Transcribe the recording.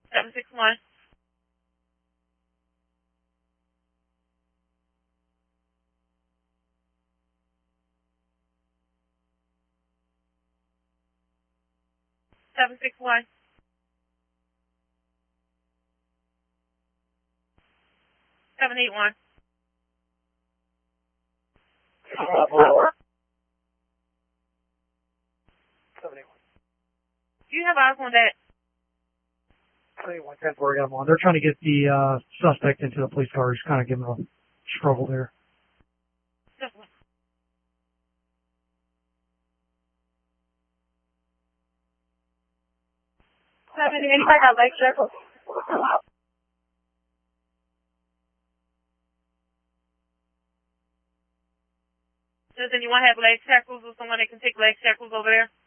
761. Seven 781. Do you have eyes on that? 7110 where I got them on. They're trying to get the suspect into the police car. Just kind of giving them a struggle there. Anybody got leg shackles? Does anyone have leg shackles or someone that can take leg shackles over there?